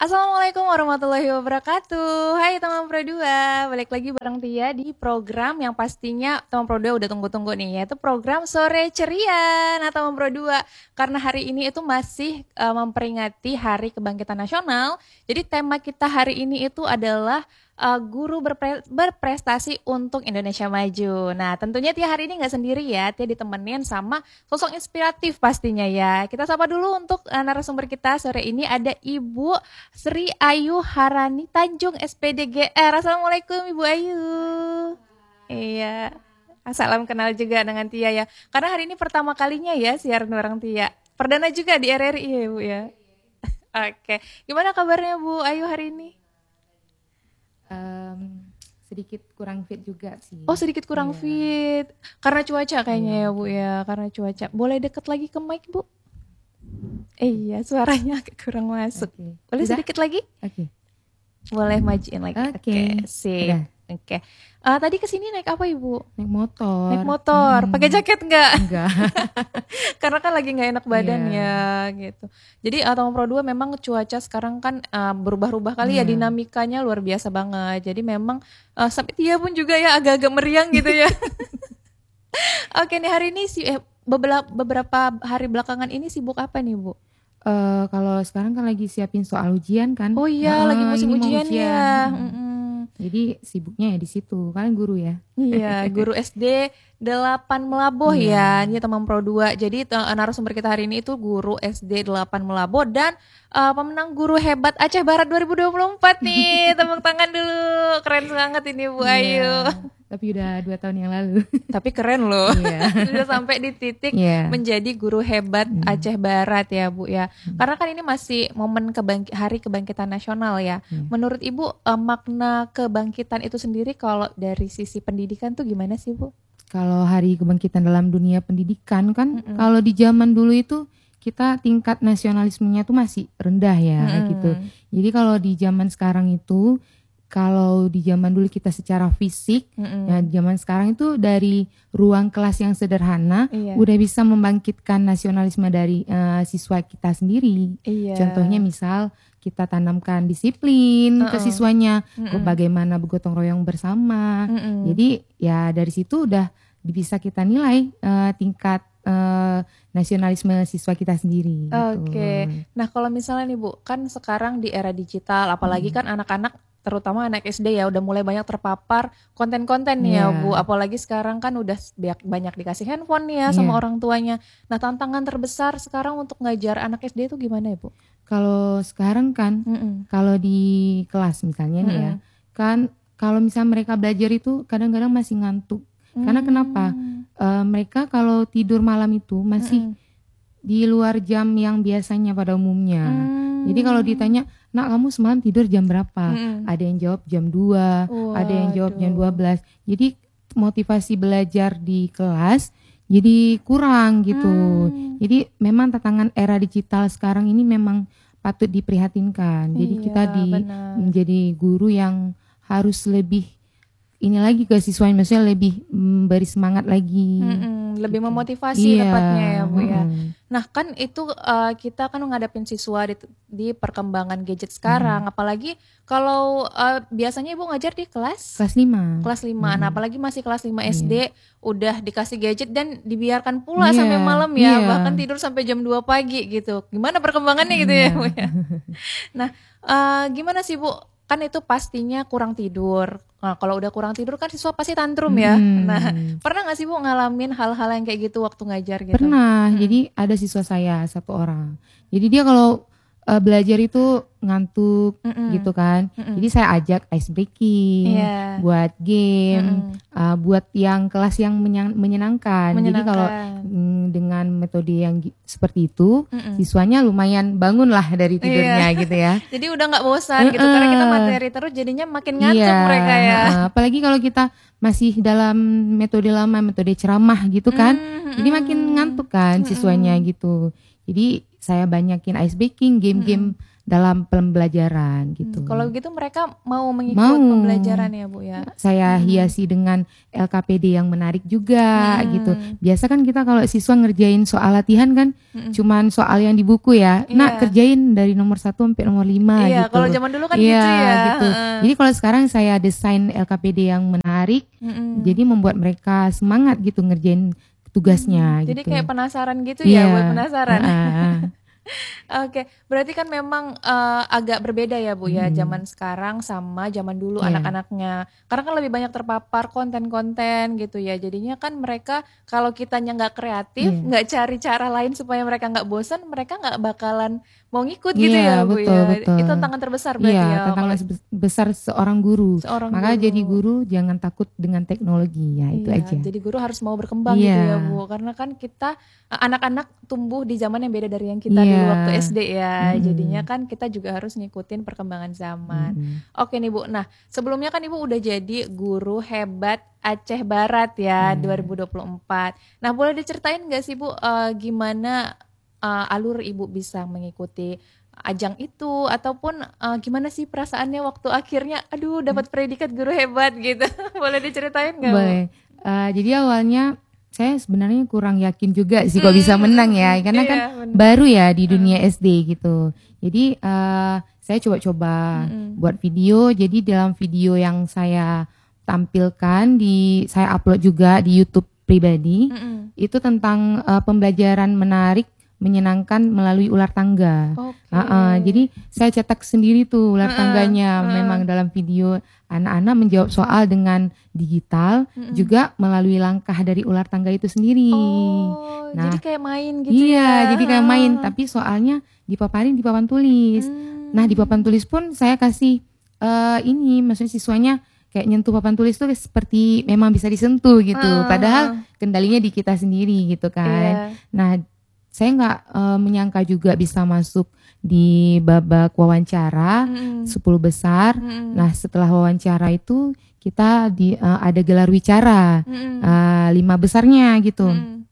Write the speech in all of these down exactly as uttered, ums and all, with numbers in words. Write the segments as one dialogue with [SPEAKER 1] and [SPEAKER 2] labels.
[SPEAKER 1] Assalamualaikum warahmatullahi wabarakatuh. Hai teman Pro dua, balik lagi bareng Tia di program yang pastinya teman Pro dua udah tunggu-tunggu nih, yaitu program Sore Ceria. Nah teman Pro dua, karena hari ini itu masih uh, memperingati Hari Kebangkitan Nasional, jadi tema kita hari ini itu adalah uh, guru berpre- berprestasi untuk Indonesia Maju. Nah tentunya Tia hari ini nggak sendiri ya, Tia ditemenin sama sosok inspiratif pastinya ya. Kita sapa dulu untuk uh, narasumber kita sore ini, ada Ibu Sri Ayu Harani Tanjung S P D G R. Assalamualaikum Ibu Ayu. Iya. Salam kenal juga dengan Tia ya. Karena hari ini pertama kalinya ya siaran bareng Tia. Perdana juga di R R I ya Bu ya. Oke. Gimana kabarnya Bu Ayu hari ini?
[SPEAKER 2] Um, sedikit kurang fit juga sih.
[SPEAKER 1] Oh sedikit kurang
[SPEAKER 2] yeah.
[SPEAKER 1] fit. Karena cuaca kayaknya
[SPEAKER 2] yeah.
[SPEAKER 1] ya Bu ya. Karena cuaca. Boleh deket lagi ke mic Bu? Eh, iya suaranya agak kurang masuk. Okay. Boleh Udah? Sedikit lagi?
[SPEAKER 2] Oke. Okay.
[SPEAKER 1] Boleh majuin lagi. Oke. Okay. Okay. Sip. Oke. Okay. Uh, tadi kesini naik apa Ibu?
[SPEAKER 2] Naik motor.
[SPEAKER 1] Naik motor. Hmm. Pakai jaket nggak?
[SPEAKER 2] Enggak.
[SPEAKER 1] Karena kan lagi nggak enak badan yeah. ya gitu. Jadi uh, teman Pro dua memang cuaca sekarang kan uh, berubah-ubah kali yeah. ya, dinamikanya luar biasa banget. Jadi memang uh, sampai Tia pun juga ya agak-agak meriang gitu ya. Oke nih hari ini sih eh, beberapa beberapa hari belakangan ini sibuk apa nih Bu?
[SPEAKER 2] Uh, kalau sekarang kan lagi siapin soal ujian kan.
[SPEAKER 1] Oh iya, uh, lagi musim ujian, ujian ya. Hmm.
[SPEAKER 2] Mm-mm. Jadi sibuknya ya di situ. Kalian guru ya?
[SPEAKER 1] Iya, guru S D delapan Melaboh yeah. ya. Ini teman Pro dua. Jadi uh, narasumber kita hari ini itu guru S D delapan Melaboh dan uh, pemenang guru hebat Aceh Barat dua ribu dua puluh empat nih. Tepuk tangan dulu. Keren banget ini Bu yeah. Ayu.
[SPEAKER 2] Tapi udah dua tahun yang lalu.
[SPEAKER 1] Tapi keren loh.
[SPEAKER 2] Yeah.
[SPEAKER 1] Sudah sampai di titik
[SPEAKER 2] yeah.
[SPEAKER 1] menjadi guru hebat mm. Aceh Barat ya Bu ya. Mm. Karena kan ini masih momen kebangk- Hari Kebangkitan Nasional ya. Mm. Menurut Ibu uh, makna kebangkitan itu sendiri kalau dari sisi pendidikan tuh gimana sih Bu?
[SPEAKER 2] Kalau Hari Kebangkitan dalam dunia pendidikan kan, mm-mm. kalau di zaman dulu itu kita tingkat nasionalismenya tuh masih rendah ya mm. gitu. Jadi kalau di zaman sekarang itu, kalau di zaman dulu kita secara fisik, mm-hmm. ya zaman sekarang itu dari ruang kelas yang sederhana iya. udah bisa membangkitkan nasionalisme dari uh, siswa kita sendiri. Iya. Contohnya misal kita tanamkan disiplin uh-uh. ke siswanya, mm-hmm. bagaimana bergotong royong bersama. Mm-hmm. Jadi ya dari situ udah bisa kita nilai uh, tingkat uh, nasionalisme siswa kita sendiri.
[SPEAKER 1] Oke. Okay. Gitu. Nah kalau misalnya nih Bu, kan sekarang di era digital, apalagi hmm. kan anak-anak terutama anak S D ya udah mulai banyak terpapar konten-konten nih yeah. ya Bu. Apalagi sekarang kan udah banyak dikasih handphone nih ya sama yeah. orang tuanya. Nah tantangan terbesar sekarang untuk ngajar anak S D itu gimana ya Bu?
[SPEAKER 2] Kalau sekarang kan, Mm-mm. kalau di kelas misalnya nih ya, kan kalau misalnya mereka belajar itu kadang-kadang masih ngantuk. Mm. Karena kenapa? Uh, mereka kalau tidur malam itu masih Mm-mm. di luar jam yang biasanya pada umumnya. Mm. Jadi kalau ditanya, nak kamu semalam tidur jam berapa? Mm. Ada yang jawab jam dua, Waduh. Ada yang jawab jam dua belas. Jadi motivasi belajar di kelas jadi kurang gitu. Mm. Jadi memang tantangan era digital sekarang ini memang patut diprihatinkan. Jadi iya, kita di benar. menjadi guru yang harus lebih ini lagi ke siswanya, maksudnya lebih memberi semangat lagi.
[SPEAKER 1] Mm-mm, lebih memotivasi
[SPEAKER 2] iya.
[SPEAKER 1] tepatnya ya Bu ya. Nah kan itu uh, kita kan menghadapin siswa di, di perkembangan gadget sekarang. Hmm. Apalagi kalau uh, biasanya Ibu ngajar di kelas?
[SPEAKER 2] Kelas lima.
[SPEAKER 1] Kelas lima. Hmm. Nah apalagi masih kelas lima S D, yeah. udah dikasih gadget dan dibiarkan pula yeah. sampai malam ya. Yeah. Bahkan tidur sampai jam dua pagi gitu. Gimana perkembangannya gitu yeah. ya Bu ya. Nah uh, gimana sih Bu? Kan itu pastinya kurang tidur. Nah, kalau udah kurang tidur kan siswa pasti tantrum ya. Hmm. Nah, pernah nggak sih Bu ngalamin hal-hal yang kayak gitu waktu ngajar gitu?
[SPEAKER 2] Pernah. Hmm. Jadi ada siswa saya satu orang. Jadi dia kalau uh, belajar itu ngantuk Mm-mm. gitu kan. Mm-mm. Jadi saya ajak ice breaking, yeah. buat game, uh, buat yang kelas yang menyen- menyenangkan. menyenangkan. Jadi kalau mm, dengan metode yang g- seperti itu, Mm-mm. siswanya lumayan bangun lah dari tidurnya yeah. gitu ya.
[SPEAKER 1] Jadi udah nggak bosan gitu karena kita materi terus jadinya makin ngantuk yeah. mereka ya.
[SPEAKER 2] Uh, apalagi kalau kita masih dalam metode lama, metode ceramah gitu kan. Mm-hmm. Jadi makin ngantuk kan siswanya mm-hmm. gitu. Jadi saya banyakin ice baking, game-game hmm. dalam pembelajaran gitu.
[SPEAKER 1] Hmm, kalau gitu mereka mau mengikut
[SPEAKER 2] mau.
[SPEAKER 1] pembelajaran ya Bu ya?
[SPEAKER 2] Saya hmm. hiasi dengan L K P D yang menarik juga hmm. gitu. Biasa kan kita kalau siswa ngerjain soal latihan kan hmm. cuman soal yang di buku ya. Yeah. Nah kerjain dari nomor satu sampai nomor lima
[SPEAKER 1] yeah,
[SPEAKER 2] gitu.
[SPEAKER 1] Kalau zaman dulu kan
[SPEAKER 2] yeah,
[SPEAKER 1] gitu ya.
[SPEAKER 2] Gitu. Uh. Jadi kalau sekarang saya desain L K P D yang menarik, hmm. jadi membuat mereka semangat gitu ngerjain tugasnya.
[SPEAKER 1] Hmm.
[SPEAKER 2] Gitu.
[SPEAKER 1] Jadi kayak penasaran gitu
[SPEAKER 2] yeah.
[SPEAKER 1] ya, buat penasaran.
[SPEAKER 2] Uh-uh.
[SPEAKER 1] Oke, berarti kan memang uh, agak berbeda ya Bu ya, hmm. zaman sekarang sama zaman dulu yeah. anak-anaknya. Karena kan lebih banyak terpapar konten-konten gitu ya. Jadinya kan mereka kalau kitanya nggak kreatif, nggak yeah. cari cara lain supaya mereka nggak bosan, mereka nggak bakalan mau ngikut gitu
[SPEAKER 2] yeah,
[SPEAKER 1] ya Bu
[SPEAKER 2] betul,
[SPEAKER 1] ya.
[SPEAKER 2] Betul.
[SPEAKER 1] Itu tantangan terbesar berarti
[SPEAKER 2] yeah,
[SPEAKER 1] ya.
[SPEAKER 2] Tantangan kalau... besar seorang guru.
[SPEAKER 1] Seorang
[SPEAKER 2] Maka
[SPEAKER 1] guru.
[SPEAKER 2] jadi guru jangan takut dengan teknologi ya, itu
[SPEAKER 1] yeah,
[SPEAKER 2] aja.
[SPEAKER 1] Jadi guru harus mau berkembang
[SPEAKER 2] yeah.
[SPEAKER 1] gitu ya Bu. Karena kan kita anak-anak tumbuh di zaman yang beda dari yang kita yeah. dulu waktu S D ya. Mm-hmm. Jadinya kan kita juga harus ngikutin perkembangan zaman. Mm-hmm. Oke nih Bu. Nah, sebelumnya kan Ibu udah jadi guru hebat Aceh Barat ya, mm. dua ribu dua puluh empat. Nah, boleh diceritain gak sih Bu uh, gimana uh, alur Ibu bisa mengikuti ajang itu, ataupun uh, gimana sih perasaannya waktu akhirnya aduh dapat predikat guru hebat gitu. Boleh diceritain gak Bu?
[SPEAKER 2] Boleh. Uh, jadi awalnya saya sebenarnya kurang yakin juga sih kok bisa menang ya, karena kan iya, baru ya di dunia hmm. S D gitu. Jadi uh, saya coba-coba hmm. buat video. Jadi dalam video yang saya tampilkan di, saya upload juga di YouTube pribadi, hmm. itu tentang uh, pembelajaran menarik, menyenangkan melalui ular tangga. Okay. Uh, uh, jadi saya cetak sendiri tuh ular uh, tangganya. Uh. Memang dalam video anak-anak menjawab soal dengan digital, mm-mm. juga melalui langkah dari ular tangga itu sendiri.
[SPEAKER 1] Oh, nah, jadi kayak main gitu
[SPEAKER 2] iya,
[SPEAKER 1] ya?
[SPEAKER 2] Iya, jadi kayak main, tapi soalnya dipaparin di papan tulis. Hmm. Nah, di papan tulis pun saya kasih uh, ini, maksudnya siswanya kayak nyentuh papan tulis tuh seperti memang bisa disentuh gitu. Uh. Padahal kendalinya di kita sendiri gitu kan. Yeah. Nah, saya nggak uh, menyangka juga bisa masuk di babak wawancara mm. sepuluh besar. Mm. Nah setelah wawancara itu kita di uh, ada gelar wicara mm. uh, lima besarnya gitu. Mm.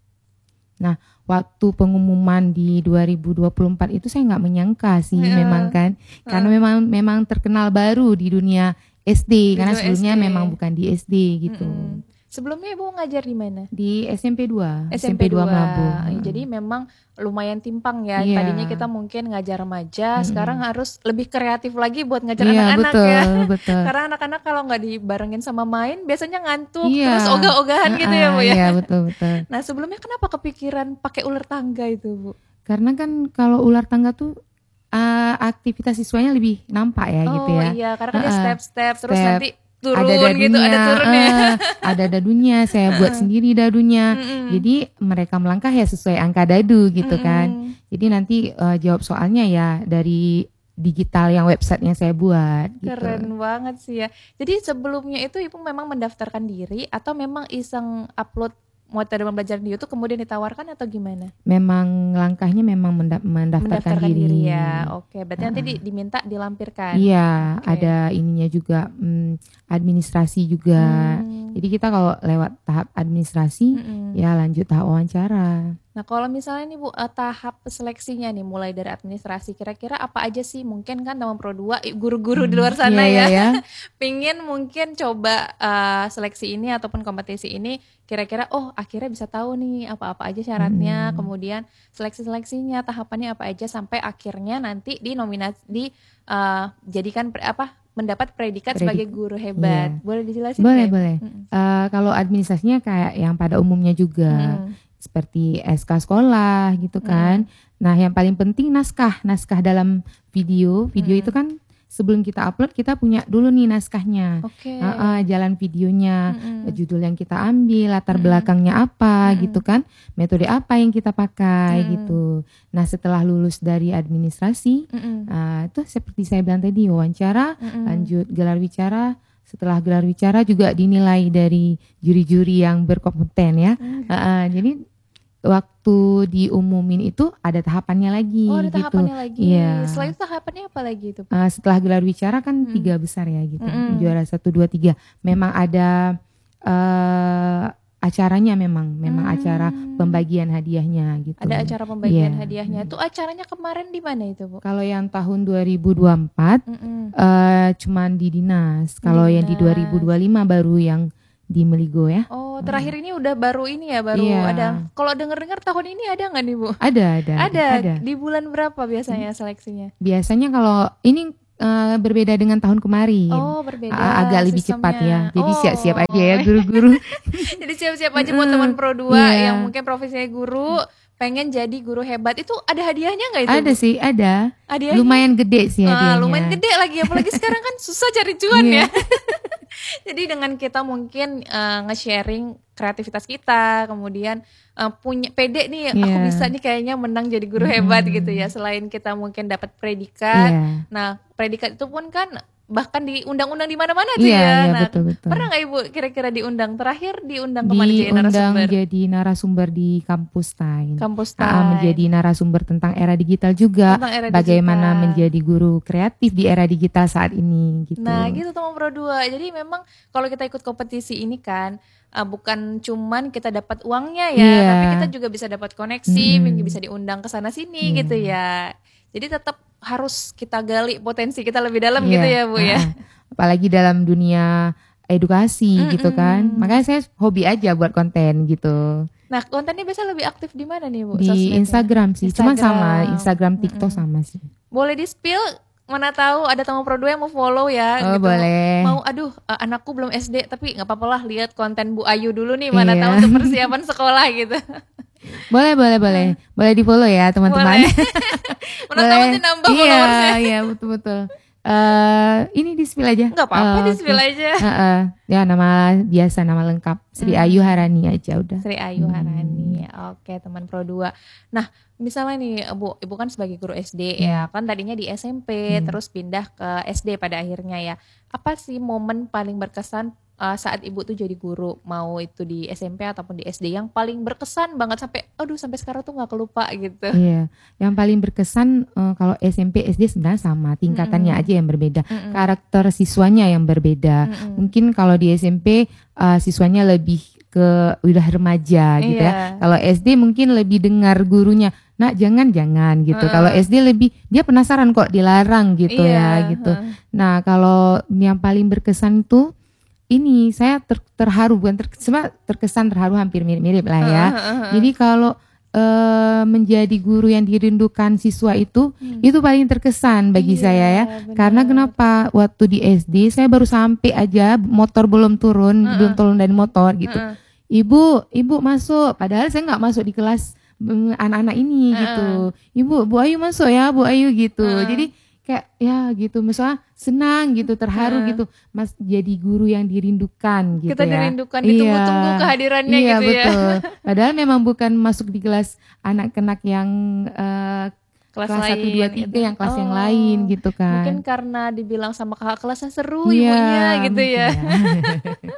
[SPEAKER 2] Nah waktu pengumuman di dua ribu dua puluh empat itu saya nggak menyangka sih yeah. memang kan, karena uh. memang memang terkenal baru di dunia S D, karena sebelumnya S D. Memang bukan di S D gitu. Mm-mm.
[SPEAKER 1] Sebelumnya Ibu ngajar di mana?
[SPEAKER 2] Di S M P dua.
[SPEAKER 1] S M P dua Melabu. Jadi memang lumayan timpang ya. Yeah. Tadinya kita mungkin ngajar remaja, hmm. sekarang harus lebih kreatif lagi buat ngajar yeah, anak-anak
[SPEAKER 2] betul,
[SPEAKER 1] ya.
[SPEAKER 2] Betul.
[SPEAKER 1] Karena anak-anak kalau nggak dibarengin sama main, biasanya ngantuk,
[SPEAKER 2] yeah.
[SPEAKER 1] terus ogah-ogahan uh, gitu ya Bu ya.
[SPEAKER 2] Iya betul betul.
[SPEAKER 1] Nah sebelumnya kenapa kepikiran pakai ular tangga itu Bu?
[SPEAKER 2] Karena kan kalau ular tangga tuh uh, aktivitas siswanya lebih nampak ya
[SPEAKER 1] oh,
[SPEAKER 2] gitu ya.
[SPEAKER 1] Oh iya, karena kan uh, dia step-step terus
[SPEAKER 2] step.
[SPEAKER 1] nanti turun
[SPEAKER 2] ada dadunya,
[SPEAKER 1] gitu, ada turunnya.
[SPEAKER 2] Uh, ada dadunya, saya buat sendiri dadunya. Mm-mm. Jadi mereka melangkah ya sesuai angka dadu gitu Mm-mm. kan. Jadi nanti uh, jawab soalnya ya dari digital yang websitenya saya buat.
[SPEAKER 1] Keren
[SPEAKER 2] gitu.
[SPEAKER 1] banget sih ya. Jadi sebelumnya itu Ibu memang mendaftarkan diri atau memang iseng upload metode pembelajaran di YouTube kemudian ditawarkan atau gimana?
[SPEAKER 2] Memang langkahnya memang mendaftarkan, mendaftarkan diri.
[SPEAKER 1] diri ya. Oke, berarti uh. nanti di, diminta dilampirkan.
[SPEAKER 2] Iya, okay. Ada ininya juga hmm, administrasi juga. Hmm. Jadi kita kalau lewat tahap administrasi hmm. ya lanjut tahap wawancara.
[SPEAKER 1] Nah kalau misalnya nih Bu, uh, tahap seleksinya nih mulai dari administrasi, kira-kira apa aja sih? Mungkin kan Taman Pro dua guru-guru hmm, di luar sana
[SPEAKER 2] iya,
[SPEAKER 1] ya,
[SPEAKER 2] iya.
[SPEAKER 1] pingin mungkin coba uh, seleksi ini ataupun kompetisi ini, kira-kira oh akhirnya bisa tahu nih apa-apa aja syaratnya, hmm. kemudian seleksi-seleksinya tahapannya apa aja sampai akhirnya nanti di nominasi di uh, jadikan pre, apa mendapat predikat Predik. sebagai guru hebat. Iya. Boleh dijelasin?
[SPEAKER 2] Boleh,
[SPEAKER 1] ya?
[SPEAKER 2] boleh. Hmm. Uh, kalau administrasinya kayak yang pada umumnya juga. Hmm. Seperti S K sekolah gitu kan. Hmm. Nah yang paling penting naskah. Naskah dalam video. Video hmm. itu kan sebelum kita upload kita punya dulu nih naskahnya.
[SPEAKER 1] Okay.
[SPEAKER 2] uh, uh, Jalan videonya, hmm. judul yang kita ambil, latar hmm. belakangnya apa hmm. gitu kan. Metode apa yang kita pakai hmm. gitu. Nah setelah lulus dari administrasi, hmm. uh, itu seperti saya bilang tadi wawancara, hmm. lanjut gelar wicara. Setelah gelar wicara juga dinilai dari juri-juri yang berkompeten ya. Hmm. Uh, uh, jadi waktu diumumin itu ada tahapannya lagi.
[SPEAKER 1] Oh ada
[SPEAKER 2] gitu.
[SPEAKER 1] tahapannya lagi.
[SPEAKER 2] Iya.
[SPEAKER 1] Setelah itu tahapannya apa lagi itu?
[SPEAKER 2] Uh, setelah gelar wicara kan hmm. tiga besar ya gitu. Hmm. Juara satu, dua, tiga. Memang ada uh, acaranya memang memang
[SPEAKER 1] Hmm.
[SPEAKER 2] acara pembagian hadiahnya gitu.
[SPEAKER 1] Ada acara pembagian
[SPEAKER 2] Iya.
[SPEAKER 1] hadiahnya. Itu acaranya kemarin di mana itu, Bu?
[SPEAKER 2] Kalau yang tahun dua ribu dua puluh empat
[SPEAKER 1] Mm-mm.
[SPEAKER 2] eh cuman di dinas. Kalau yang di
[SPEAKER 1] dinas.
[SPEAKER 2] dua ribu dua puluh lima baru yang di Meligo ya.
[SPEAKER 1] Oh, terakhir ini udah baru ini ya, baru
[SPEAKER 2] Iya.
[SPEAKER 1] ada. Kalau denger-dengar tahun ini ada nggak nih, Bu?
[SPEAKER 2] Ada ada
[SPEAKER 1] Ada.
[SPEAKER 2] ada.
[SPEAKER 1] Di bulan berapa biasanya seleksinya?
[SPEAKER 2] Biasanya kalau ini eh, berbeda dengan tahun kemarin.
[SPEAKER 1] Oh, berbeda.
[SPEAKER 2] A- agak lebih cepat ya.
[SPEAKER 1] sistemnya.
[SPEAKER 2] Jadi
[SPEAKER 1] Oh.
[SPEAKER 2] siap-siap aja ya guru-guru.
[SPEAKER 1] Jadi siap-siap aja buat teman Pro dua
[SPEAKER 2] Iya.
[SPEAKER 1] yang mungkin profesinya guru, pengen jadi guru hebat. Itu ada hadiahnya nggak itu?
[SPEAKER 2] Ada
[SPEAKER 1] Bu?
[SPEAKER 2] sih, ada.
[SPEAKER 1] Hadiahnya?
[SPEAKER 2] Lumayan gede sih
[SPEAKER 1] Ah,
[SPEAKER 2] hadiahnya.
[SPEAKER 1] lumayan gede lagi, apalagi sekarang kan susah cari cuan
[SPEAKER 2] Iya.
[SPEAKER 1] ya. Jadi dengan kita mungkin eh, nge-sharing kreativitas kita, kemudian eh, punya pede nih, aku
[SPEAKER 2] Iya.
[SPEAKER 1] bisa nih kayaknya menang jadi guru
[SPEAKER 2] Mm-mm.
[SPEAKER 1] hebat gitu ya. Selain kita mungkin dapat predikat,
[SPEAKER 2] Iya.
[SPEAKER 1] nah predikat itu pun kan bahkan diundang-undang di mana-mana tuh
[SPEAKER 2] Iya,
[SPEAKER 1] ya.
[SPEAKER 2] iya,
[SPEAKER 1] Nah,
[SPEAKER 2] betul-betul.
[SPEAKER 1] pernah nggak Ibu kira-kira diundang? Terakhir diundang kemana jadi
[SPEAKER 2] Diundang
[SPEAKER 1] narasumber?
[SPEAKER 2] jadi narasumber di kampus Tain.
[SPEAKER 1] Kampus
[SPEAKER 2] Ah,
[SPEAKER 1] Tain.
[SPEAKER 2] menjadi narasumber tentang era digital juga.
[SPEAKER 1] Tentang era
[SPEAKER 2] Bagaimana
[SPEAKER 1] digital.
[SPEAKER 2] menjadi guru kreatif di era digital saat ini gitu.
[SPEAKER 1] Nah gitu teman Pro dua. Jadi memang kalau kita ikut kompetisi ini kan uh, bukan cuman kita dapat uangnya ya,
[SPEAKER 2] Iya.
[SPEAKER 1] tapi kita juga bisa dapat koneksi,
[SPEAKER 2] Mm-mm.
[SPEAKER 1] bisa diundang ke sana sini
[SPEAKER 2] Iya.
[SPEAKER 1] gitu ya. Jadi tetap harus kita gali potensi kita lebih dalam
[SPEAKER 2] Iya.
[SPEAKER 1] gitu ya Bu ya.
[SPEAKER 2] Ah, apalagi dalam dunia edukasi
[SPEAKER 1] Mm-mm.
[SPEAKER 2] gitu kan. Makanya saya hobi aja buat konten gitu.
[SPEAKER 1] Nah kontennya biasa lebih aktif di mana nih Bu?
[SPEAKER 2] Di
[SPEAKER 1] Sosmednya?
[SPEAKER 2] Instagram sih. Cuman
[SPEAKER 1] Instagram.
[SPEAKER 2] sama Instagram, TikTok
[SPEAKER 1] Mm-mm.
[SPEAKER 2] sama sih.
[SPEAKER 1] Boleh di spill, mana tahu ada teman Pro dua yang mau follow ya.
[SPEAKER 2] Oh,
[SPEAKER 1] gitu.
[SPEAKER 2] boleh.
[SPEAKER 1] Mau aduh uh, anakku belum S D tapi nggak apa-apa lah lihat konten Bu Ayu dulu nih, mana
[SPEAKER 2] Iya.
[SPEAKER 1] tahu untuk persiapan sekolah gitu.
[SPEAKER 2] Boleh, boleh, boleh. Boleh di follow ya teman-teman.
[SPEAKER 1] Boleh. Mana tahu nanti nambah
[SPEAKER 2] Iya,
[SPEAKER 1] followersnya.
[SPEAKER 2] iya betul-betul. Eh, ini di spill aja.
[SPEAKER 1] Nggak apa-apa
[SPEAKER 2] Eh,
[SPEAKER 1] di spill
[SPEAKER 2] oke.
[SPEAKER 1] aja.
[SPEAKER 2] Heeh. Ya nama biasa, nama lengkap Sri
[SPEAKER 1] Hmm.
[SPEAKER 2] Ayu Harani aja udah.
[SPEAKER 1] Sri Ayu
[SPEAKER 2] Hmm.
[SPEAKER 1] Harani. Oke, teman Pro dua. Nah, misalnya nih Bu, Ibu kan sebagai guru S D ya, kan tadinya di S M P
[SPEAKER 2] Hmm.
[SPEAKER 1] terus pindah ke S D pada akhirnya ya. Apa sih momen paling berkesan uh, saat Ibu tuh jadi guru, mau itu di S M P ataupun di S D yang paling berkesan banget sampai aduh sampai sekarang tuh nggak kelupa gitu.
[SPEAKER 2] Iya, yang paling berkesan eh, kalau S M P, S D sebenarnya sama, tingkatannya
[SPEAKER 1] Mm-mm.
[SPEAKER 2] aja yang berbeda,
[SPEAKER 1] Mm-mm.
[SPEAKER 2] karakter siswanya yang berbeda.
[SPEAKER 1] Mm-mm.
[SPEAKER 2] Mungkin kalau di S M P eh, siswanya lebih ke udah remaja gitu ya.
[SPEAKER 1] Iya.
[SPEAKER 2] Kalau S D mungkin lebih dengar gurunya, nak jangan jangan gitu.
[SPEAKER 1] Heeh.
[SPEAKER 2] Kalau S D lebih dia penasaran kok dilarang gitu
[SPEAKER 1] Iya,
[SPEAKER 2] ya gitu.
[SPEAKER 1] heeh.
[SPEAKER 2] Nah kalau yang paling berkesan tuh ini saya ter- terharu bukan ter- cuma terkesan terharu hampir mirip-mirip lah ya.
[SPEAKER 1] Heeh, heeh, heeh.
[SPEAKER 2] Jadi kalau eh, menjadi guru yang dirindukan siswa itu
[SPEAKER 1] Hmm.
[SPEAKER 2] itu paling terkesan bagi
[SPEAKER 1] Iya,
[SPEAKER 2] saya ya.
[SPEAKER 1] benar.
[SPEAKER 2] Karena kenapa? Waktu di S D saya baru sampai aja, motor belum turun,
[SPEAKER 1] Heeh.
[SPEAKER 2] belum turun dari motor gitu.
[SPEAKER 1] Heeh.
[SPEAKER 2] Ibu, ibu masuk. Padahal saya nggak masuk di kelas mm, anak-anak ini
[SPEAKER 1] Heeh.
[SPEAKER 2] gitu. Ibu, Bu Ayu masuk ya, Bu Ayu gitu.
[SPEAKER 1] Heeh.
[SPEAKER 2] Jadi kayak ya gitu, misalnya senang gitu, terharu
[SPEAKER 1] Heeh.
[SPEAKER 2] gitu, Mas jadi guru yang dirindukan gitu
[SPEAKER 1] Kita
[SPEAKER 2] ya.
[SPEAKER 1] dirindukan, ditunggu-tunggu
[SPEAKER 2] Iya.
[SPEAKER 1] kehadirannya
[SPEAKER 2] Iya,
[SPEAKER 1] gitu ya.
[SPEAKER 2] betul. Padahal memang bukan masuk di kelas anak-anak yang eh,
[SPEAKER 1] Kelas,
[SPEAKER 2] kelas satu, dua, tiga, yang kelas yang
[SPEAKER 1] Oh,
[SPEAKER 2] lain gitu kan.
[SPEAKER 1] Mungkin karena dibilang sama kakak kelasnya seru
[SPEAKER 2] Iya,
[SPEAKER 1] ibunya gitu ya.
[SPEAKER 2] mungkin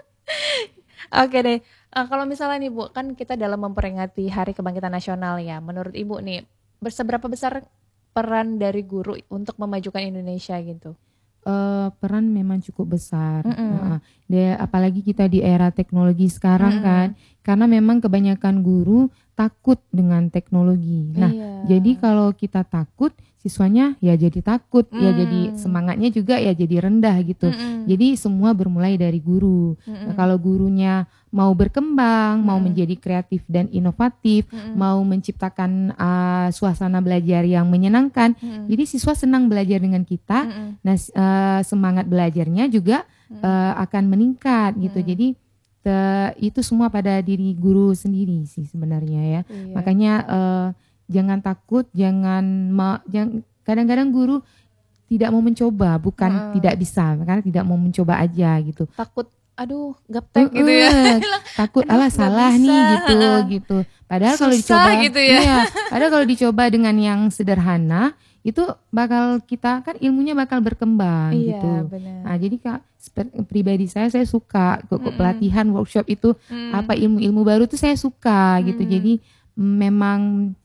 [SPEAKER 1] Oke deh. Eh, kalau misalnya nih Bu, kan kita dalam memperingati Hari Kebangkitan Nasional ya. Menurut Ibu nih, ber- seberapa besar peran dari guru untuk memajukan Indonesia gitu?
[SPEAKER 2] Eh, peran memang cukup besar.
[SPEAKER 1] Mm-mm.
[SPEAKER 2] Heeh. Dia- apalagi kita di era teknologi sekarang
[SPEAKER 1] Mm-mm.
[SPEAKER 2] kan, karena memang kebanyakan guru takut dengan teknologi. Nah,
[SPEAKER 1] Iya.
[SPEAKER 2] jadi kalau kita takut, siswanya ya jadi takut, ya
[SPEAKER 1] Mm.
[SPEAKER 2] jadi semangatnya juga ya jadi rendah gitu.
[SPEAKER 1] Mm-mm.
[SPEAKER 2] Jadi semua bermulai dari guru.
[SPEAKER 1] Mm-mm.
[SPEAKER 2] Nah, kalau gurunya mau berkembang, mau
[SPEAKER 1] Mm.
[SPEAKER 2] menjadi kreatif dan inovatif,
[SPEAKER 1] Mm-mm.
[SPEAKER 2] mau menciptakan uh, suasana belajar yang menyenangkan,
[SPEAKER 1] Mm-mm.
[SPEAKER 2] jadi siswa senang belajar dengan kita.
[SPEAKER 1] Mm-mm.
[SPEAKER 2] Nah, s- uh, semangat belajarnya juga
[SPEAKER 1] Mm.
[SPEAKER 2] uh, akan meningkat gitu.
[SPEAKER 1] Mm.
[SPEAKER 2] Jadi te- itu semua pada diri guru sendiri sih sebenarnya ya.
[SPEAKER 1] Iya.
[SPEAKER 2] Makanya uh, jangan takut, jangan ma- jang- kadang-kadang guru tidak mau mencoba, bukan
[SPEAKER 1] Mm.
[SPEAKER 2] tidak bisa, karena tidak mau mencoba aja gitu.
[SPEAKER 1] Takut, aduh gaptek gitu ya.
[SPEAKER 2] Uh-uh, takut
[SPEAKER 1] Aduh,
[SPEAKER 2] alah
[SPEAKER 1] nggak
[SPEAKER 2] salah
[SPEAKER 1] bisa.
[SPEAKER 2] nih gitu gitu. Padahal kalau
[SPEAKER 1] Susah
[SPEAKER 2] dicoba
[SPEAKER 1] gitu ya.
[SPEAKER 2] iya, padahal kalau dicoba dengan yang sederhana itu bakal kita kan ilmunya bakal berkembang
[SPEAKER 1] Iya,
[SPEAKER 2] gitu.
[SPEAKER 1] benar.
[SPEAKER 2] Nah, jadi Kak seper- pribadi saya saya suka kok kok
[SPEAKER 1] Mm-mm.
[SPEAKER 2] pelatihan workshop itu
[SPEAKER 1] Mm.
[SPEAKER 2] apa ilmu-ilmu baru tuh saya suka gitu.
[SPEAKER 1] Mm.
[SPEAKER 2] Jadi memang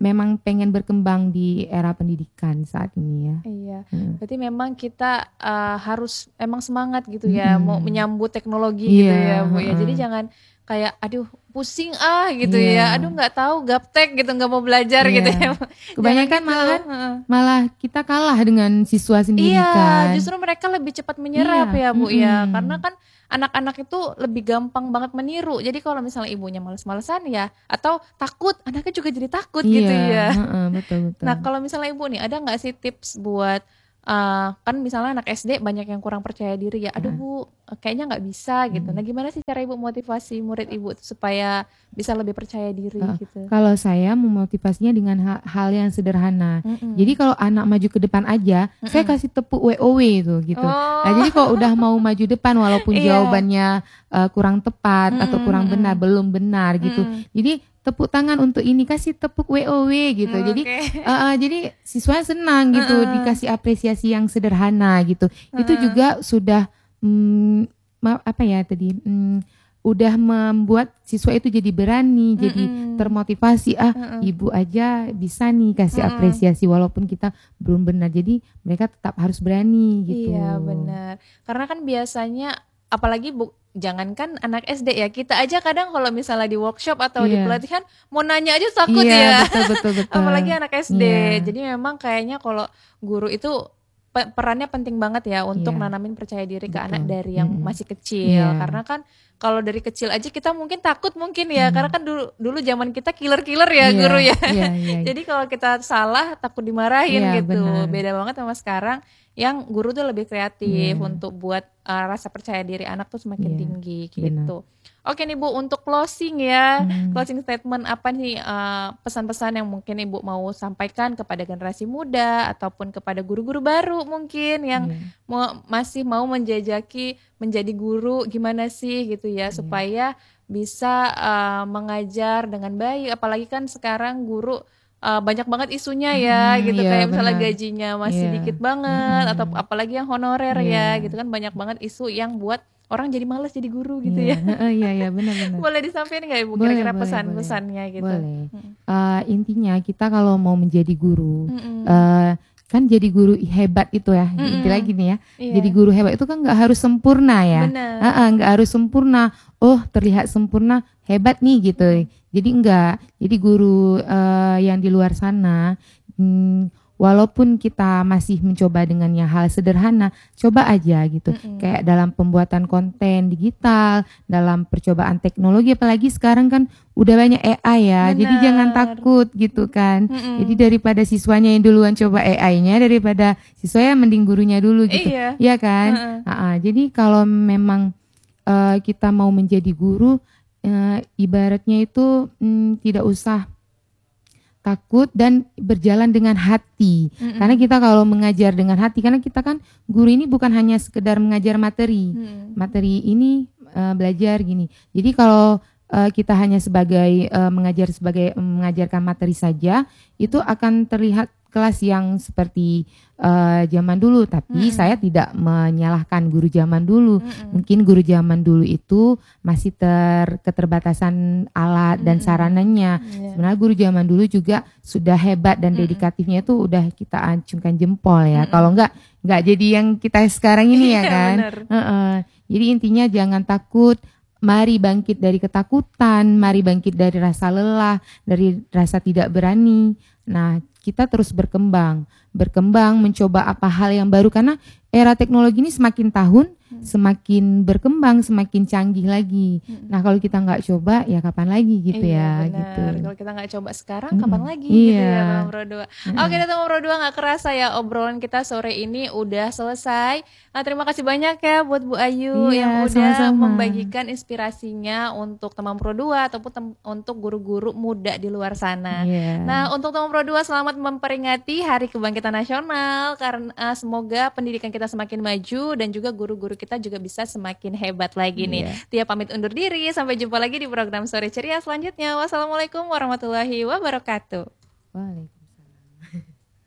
[SPEAKER 2] memang pengen berkembang di era pendidikan saat ini ya.
[SPEAKER 1] Iya,
[SPEAKER 2] Hmm.
[SPEAKER 1] berarti memang kita uh, harus emang semangat gitu ya, hmm. mau menyambut teknologi
[SPEAKER 2] yeah,
[SPEAKER 1] gitu ya Bu ya.
[SPEAKER 2] Uh-uh.
[SPEAKER 1] Jadi jangan kayak aduh pusing ah gitu
[SPEAKER 2] yeah.
[SPEAKER 1] ya, aduh nggak tahu gaptek gitu, nggak mau belajar yeah. gitu ya.
[SPEAKER 2] Kebanyakan gitu. malah uh. malah kita kalah dengan siswa sendiri
[SPEAKER 1] iya,
[SPEAKER 2] kan.
[SPEAKER 1] Justru mereka lebih cepat menyerap yeah. ya Bu mm-hmm. ya, karena kan anak-anak itu lebih gampang banget meniru. Jadi kalau misalnya ibunya males-malesan ya, atau takut, anaknya juga jadi takut
[SPEAKER 2] yeah.
[SPEAKER 1] gitu ya.
[SPEAKER 2] Uh-uh, betul betul.
[SPEAKER 1] Nah kalau misalnya ibu nih, ada nggak sih tips buat Uh, kan misalnya anak S D banyak yang kurang percaya diri ya, aduh Bu kayaknya nggak bisa gitu. Nah gimana sih cara ibu motivasi murid ibu supaya bisa lebih percaya diri uh, gitu?
[SPEAKER 2] Kalau saya memotivasinya dengan hal, hal yang sederhana. Mm-mm. Jadi kalau anak maju ke depan aja, Mm-mm. saya kasih tepuk W O W itu gitu. Oh. Nah, jadi kalau udah mau maju depan walaupun jawabannya uh, kurang tepat Mm-mm. atau kurang benar, belum benar gitu. Mm. Jadi tepuk tangan untuk ini, kasih tepuk W O W gitu. Hmm, jadi okay. uh, uh, jadi siswa senang gitu, uh-uh. dikasih apresiasi yang sederhana gitu. Uh-uh. Itu juga sudah um, apa ya tadi um, udah membuat siswa itu jadi berani, uh-uh. jadi termotivasi. Ah, uh-uh. ibu aja bisa nih kasih uh-uh. apresiasi walaupun kita belum benar. Jadi mereka tetap harus berani gitu.
[SPEAKER 1] Iya, benar. Karena kan biasanya apalagi bu jangankan anak S D ya, kita aja kadang kalau misalnya di workshop atau yeah. di pelatihan mau nanya aja takut
[SPEAKER 2] yeah,
[SPEAKER 1] ya.
[SPEAKER 2] Betul, betul, betul.
[SPEAKER 1] Apalagi anak S D.
[SPEAKER 2] Yeah.
[SPEAKER 1] Jadi memang kayaknya kalau guru itu perannya penting banget ya untuk yeah. nanamin percaya diri ke betul. Anak dari yang mm. masih kecil. Yeah. Karena kan kalau dari kecil aja kita mungkin takut mungkin ya, mm. karena kan dulu dulu zaman kita killer-killer ya yeah. guru ya. Yeah, yeah. Jadi kalau kita salah takut dimarahin yeah, gitu. Benar. Beda banget sama sekarang yang guru tuh lebih kreatif yeah. untuk buat uh, rasa percaya diri anak tuh semakin yeah. tinggi gitu. Benar. Oke nih Bu, untuk closing ya, hmm. closing statement apa nih uh, pesan-pesan yang mungkin Ibu mau sampaikan kepada generasi muda ataupun kepada guru-guru baru mungkin yang yeah. mau, masih mau menjajaki menjadi guru gimana sih gitu ya, yeah. supaya bisa uh, mengajar dengan baik, apalagi kan sekarang guru Uh, banyak banget isunya ya hmm, gitu yeah, kayak misalnya benar. Gajinya masih yeah. dikit banget hmm. atau apalagi yang honorer yeah. ya gitu kan, banyak banget isu yang buat orang jadi malas jadi guru gitu yeah. ya.
[SPEAKER 2] Iya iya benar-benar.
[SPEAKER 1] Boleh disampaikan nggak Ibu kira-kira pesan-pesannya gitu?
[SPEAKER 2] Boleh. Hmm. Uh, intinya kita kalau mau menjadi guru, hmm. uh, kan jadi guru hebat itu ya, mm-hmm. inti lagi nih ya. Yeah. Jadi guru hebat itu kan nggak harus sempurna ya, nggak harus sempurna. Oh terlihat sempurna hebat nih gitu. Jadi enggak. Jadi guru uh, yang di luar sana, hmm, walaupun kita masih mencoba dengan yang hal sederhana, coba aja gitu. Mm-hmm. Kayak dalam pembuatan konten digital, dalam percobaan teknologi, apalagi sekarang kan udah banyak A I ya. Benar. Jadi jangan takut gitu kan. Mm-hmm. Jadi daripada siswanya yang duluan coba A I-nya, daripada siswanya mending gurunya dulu gitu. Iya, iya kan? Uh-uh. Uh-uh. Jadi kalau memang uh, kita mau menjadi guru, Uh, ibaratnya itu mm, tidak usah takut dan berjalan dengan hati. Mm-mm. Karena kita kalau mengajar dengan hati, karena kita kan guru ini bukan hanya sekedar mengajar materi. Mm. Materi ini uh, belajar gini. Jadi kalau uh, kita hanya sebagai uh, mengajar sebagai um, mengajarkan materi saja, itu akan terlihat kelas yang seperti uh, zaman dulu, tapi mm-hmm. saya tidak menyalahkan guru zaman dulu. Mm-hmm. Mungkin guru zaman dulu itu masih ter keterbatasan alat mm-hmm. dan sarananya. Yeah. Sebenarnya guru zaman dulu juga sudah hebat dan mm-hmm. dedikatifnya itu udah kita acungkan jempol ya. Mm-hmm. Kalau enggak enggak jadi yang kita sekarang ini ya kan. uh-uh. Jadi intinya jangan takut. Mari bangkit dari ketakutan, mari bangkit dari rasa lelah, dari rasa tidak berani. Nah, kita terus berkembang, berkembang mencoba apa hal yang baru karena era teknologi ini semakin tahun hmm. semakin berkembang, semakin canggih lagi. Hmm. Nah, kalau kita nggak coba ya kapan lagi gitu
[SPEAKER 1] iya,
[SPEAKER 2] ya,
[SPEAKER 1] benar.
[SPEAKER 2] gitu.
[SPEAKER 1] Kalau kita nggak coba sekarang hmm. kapan lagi
[SPEAKER 2] iya.
[SPEAKER 1] gitu ya, Teman Pro dua. Hmm. Oke, Teman Pro dua, nggak kerasa ya obrolan kita sore ini udah selesai. Nah, terima kasih banyak ya buat Bu Ayu
[SPEAKER 2] iya,
[SPEAKER 1] yang udah
[SPEAKER 2] sama-sama.
[SPEAKER 1] membagikan inspirasinya untuk Teman Pro dua ataupun tem- untuk guru-guru muda di luar sana.
[SPEAKER 2] Yeah.
[SPEAKER 1] Nah, untuk Teman Pro dua selamat memperingati Hari Kebangkitan Nasional karena uh, semoga pendidikan kita semakin maju dan juga guru-guru kita juga bisa semakin hebat lagi nih. Yeah. Tia pamit undur diri, sampai jumpa lagi di program Sore Ceria selanjutnya. Wassalamualaikum warahmatullahi wabarakatuh.
[SPEAKER 2] Waalaikumsalam.